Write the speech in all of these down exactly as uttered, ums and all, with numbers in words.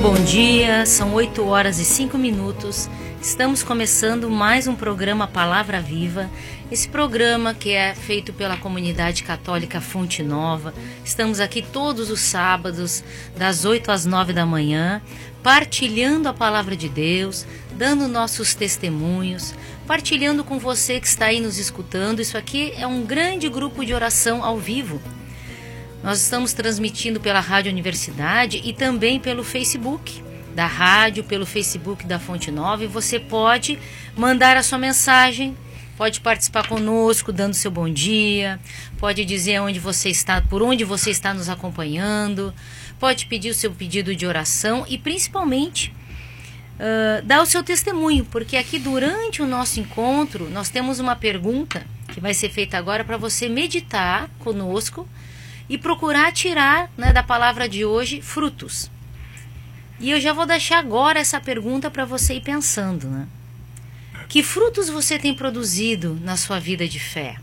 bom dia, são oito horas e cinco minutos. Estamos começando mais um programa Palavra Viva. Esse programa que é feito pela comunidade católica Fonte Nova. Estamos aqui todos os sábados, das oito às nove da manhã, partilhando a Palavra de Deus, dando nossos testemunhos, partilhando com você que está aí nos escutando. Isso aqui é um grande grupo de oração ao vivo. Nós estamos transmitindo pela Rádio Universidade e também pelo Facebook da rádio, pelo Facebook da Fonte Nova. E você pode mandar a sua mensagem, pode participar conosco, dando seu bom dia, pode dizer onde você está, por onde você está nos acompanhando, pode pedir o seu pedido de oração e principalmente uh, dar o seu testemunho, porque aqui durante o nosso encontro nós temos uma pergunta que vai ser feita agora para você meditar conosco e procurar tirar, né, da palavra de hoje frutos. E eu já vou deixar agora essa pergunta para você ir pensando, né? Que frutos você tem produzido na sua vida de fé?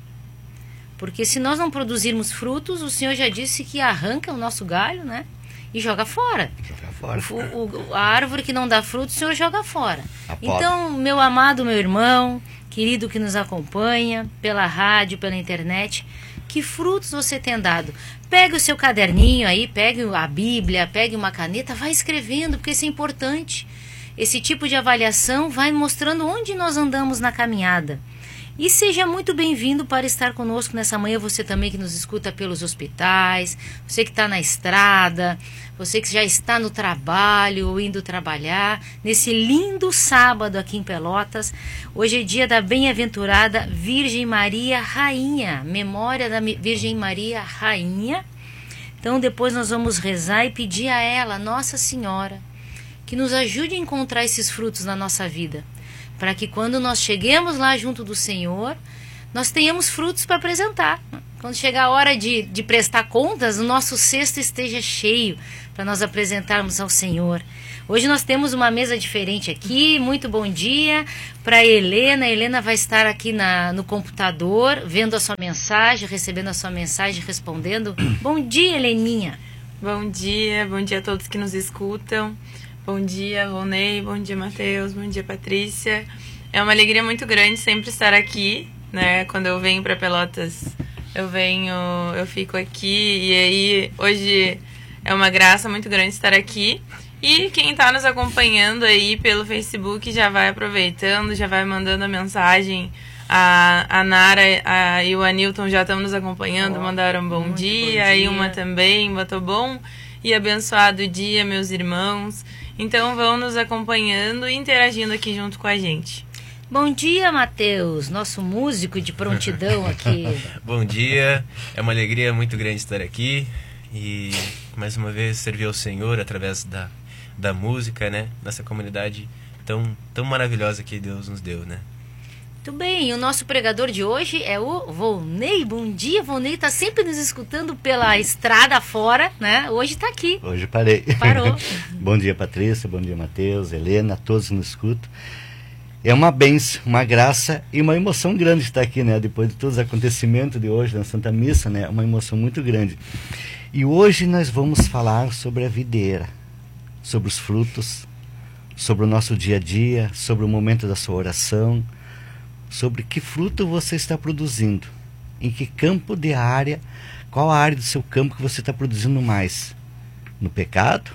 Porque se nós não produzirmos frutos, o Senhor já disse que arranca o nosso galho, né? E joga fora. Joga fora. O, o, a árvore que não dá fruto, o Senhor joga fora. Então, meu amado, meu irmão, querido que nos acompanha pela rádio, pela internet, que frutos você tem dado? Pegue o seu caderninho aí, pegue a Bíblia, pegue uma caneta, vai escrevendo, porque isso é importante. Esse tipo de avaliação vai mostrando onde nós andamos na caminhada. E seja muito bem-vindo para estar conosco nessa manhã, você também que nos escuta pelos hospitais, você que está na estrada, você que já está no trabalho ou indo trabalhar, nesse lindo sábado aqui em Pelotas. Hoje é dia da bem-aventurada Virgem Maria Rainha, memória da Virgem Maria Rainha. Então depois nós vamos rezar e pedir a ela, Nossa Senhora, que nos ajude a encontrar esses frutos na nossa vida, para que quando nós cheguemos lá junto do Senhor, nós tenhamos frutos para apresentar. Quando chegar a hora de, de prestar contas, o nosso cesto esteja cheio para nós apresentarmos ao Senhor. Hoje nós temos uma mesa diferente aqui. Muito bom dia para a Helena. A Helena vai estar aqui na, no computador, vendo a sua mensagem, recebendo a sua mensagem, respondendo. Bom dia, Heleninha. Bom dia, bom dia a todos que nos escutam. Bom dia, Ronei, bom dia, Matheus, bom dia, Patrícia. É uma alegria muito grande sempre estar aqui, né? Quando eu venho para Pelotas, eu venho, eu fico aqui, e aí hoje é uma graça muito grande estar aqui. E quem está nos acompanhando aí pelo Facebook já vai aproveitando, já vai mandando a mensagem. A, a Nara a, e o Anilton já estão nos acompanhando, oh, mandaram bom dia, a Ilma também, botou bom e abençoado dia, meus irmãos. Então vão nos acompanhando e interagindo aqui junto com a gente. Bom dia, Matheus, nosso músico de prontidão aqui. Bom dia, é uma alegria muito grande estar aqui e mais uma vez servir ao Senhor através da, da música, né? Nessa comunidade tão, tão maravilhosa que Deus nos deu, né? Muito bem, e o nosso pregador de hoje é o Volney. Bom dia, Volney, está sempre nos escutando pela estrada fora, né? Hoje está aqui. Hoje parei. Parou. Bom dia, Patrícia, bom dia, Matheus, Helena, todos que nos escutam. É uma bênção, uma graça e uma emoção grande estar aqui, né? Depois de todos os acontecimentos de hoje na Santa Missa, né? Uma emoção muito grande. E hoje nós vamos falar sobre a videira, sobre os frutos, sobre o nosso dia a dia, sobre o momento da sua oração, sobre que fruto você está produzindo, em que campo de área, qual a área do seu campo que você está produzindo mais, no pecado,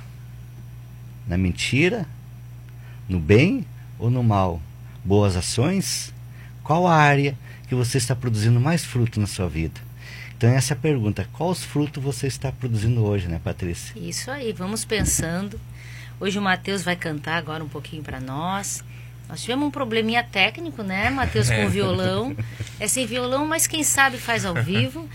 na mentira, no bem ou no mal, boas ações, qual a área que você está produzindo mais fruto na sua vida? Então essa é a pergunta, quais frutos você está produzindo hoje, né, Patrícia? Isso aí, vamos pensando. Hoje o Matheus vai cantar agora um pouquinho para nós. Nós tivemos um probleminha técnico, né, Matheus, com o violão. É sem violão, mas quem sabe faz ao vivo.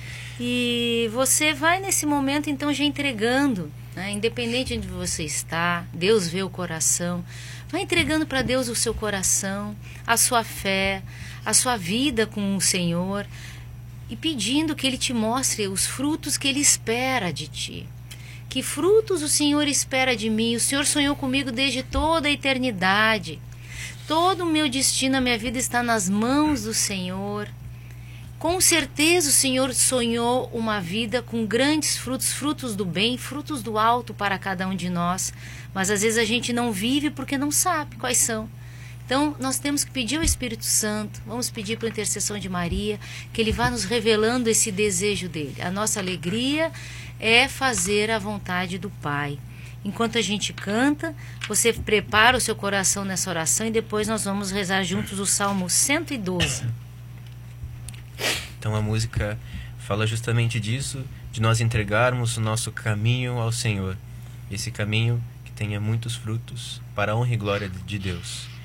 E você vai nesse momento, então, já entregando, né, independente de onde você está, Deus vê o coração. Vai entregando para Deus o seu coração, a sua fé, a sua vida com o Senhor. E pedindo que Ele te mostre os frutos que Ele espera de ti. Que frutos o Senhor espera de mim? O Senhor sonhou comigo desde toda a eternidade. Todo o meu destino, a minha vida está nas mãos do Senhor. Com certeza o Senhor sonhou uma vida com grandes frutos, frutos do bem, frutos do alto para cada um de nós. Mas às vezes a gente não vive porque não sabe quais são. Então nós temos que pedir ao Espírito Santo, vamos pedir para a intercessão de Maria, que Ele vá nos revelando esse desejo dele. A nossa alegria é fazer a vontade do Pai. Enquanto a gente canta, você prepara o seu coração nessa oração e depois nós vamos rezar juntos o Salmo cento e doze. Então a música fala justamente disso, de nós entregarmos o nosso caminho ao Senhor. Esse caminho que tenha muitos frutos para a honra e glória de Deus.